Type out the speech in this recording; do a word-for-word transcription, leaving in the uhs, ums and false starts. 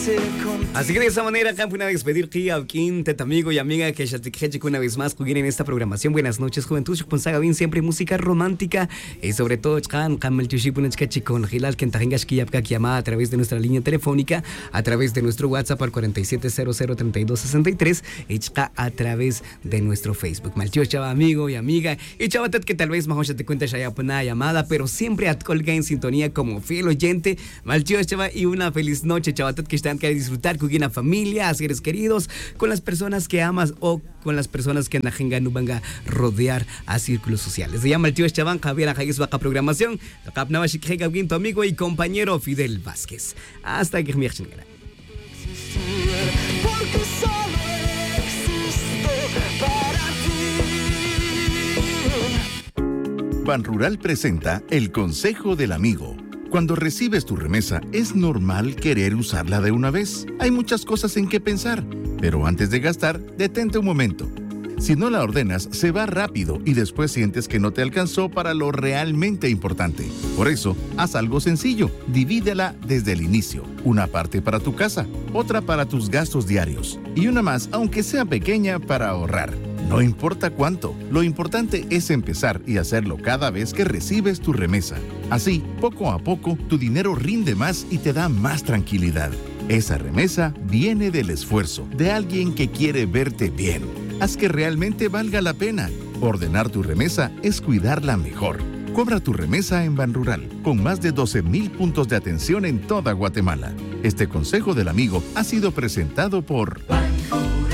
Así que de esa manera, Campuna, despedir que a quinta amigo y amiga que ya te queje una vez más jugar en esta programación. Buenas noches, juventud. Ponsaga bien siempre música romántica y sobre todo Chan, Camal Tushipun con Gilal Kentajengas Kiyapka Kiyama a través de nuestra línea telefónica, a través de nuestro WhatsApp al cuarenta y siete cero cero treinta y dos sesenta y tres y a través de nuestro Facebook. Malchio chava amigo y amiga y chavatat que tal vez mejor ya te cuenta ya una llamada, pero siempre a colga en sintonía como fiel oyente. Malchio chava y una feliz noche, chavatat que están que disfrutar con una familia, a seres queridos, con las personas que amas o con las personas que no van a rodear a círculos sociales. Se llama el tío Esteban Javier Ajayes Baja Programación, tu amigo y compañero Fidel Vázquez. Hasta que me chingara. Banrural presenta el Consejo del Amigo. Cuando recibes tu remesa, es normal querer usarla de una vez. Hay muchas cosas en que pensar, pero antes de gastar, detente un momento. Si no la ordenas, se va rápido y después sientes que no te alcanzó para lo realmente importante. Por eso, haz algo sencillo. Divídela desde el inicio. Una parte para tu casa, otra para tus gastos diarios y una más, aunque sea pequeña, para ahorrar. No importa cuánto, lo importante es empezar y hacerlo cada vez que recibes tu remesa. Así, poco a poco, tu dinero rinde más y te da más tranquilidad. Esa remesa viene del esfuerzo de alguien que quiere verte bien. Haz que realmente valga la pena. Ordenar tu remesa es cuidarla mejor. Cobra tu remesa en Banrural, con más de doce mil puntos de atención en toda Guatemala. Este consejo del amigo ha sido presentado por...